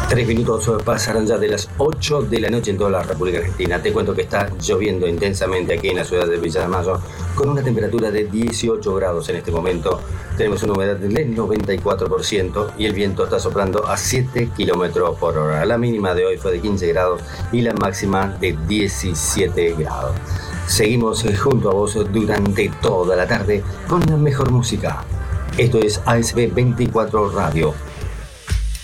3 minutos pasaron ya de las 8 de la noche en toda la República Argentina. Te cuento que está lloviendo intensamente aquí en la ciudad de Villa de Mayo, con una temperatura de 18 grados en este momento. Tenemos una humedad del 94% y el viento está soplando a 7 kilómetros por hora. La mínima de hoy fue de 15 grados y la máxima de 17 grados. Seguimos junto a vos durante toda la tarde con la mejor música. Esto es ASB 24 Radio.